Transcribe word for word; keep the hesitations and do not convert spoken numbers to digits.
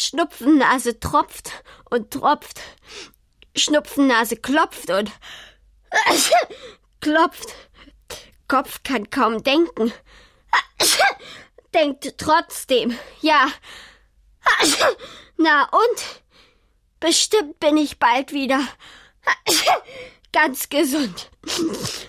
Schnupfennase tropft und tropft. Schnupfennase klopft und klopft. Kopf kann kaum denken. Denkt trotzdem, ja. Na und? Bestimmt bin ich bald wieder ganz gesund.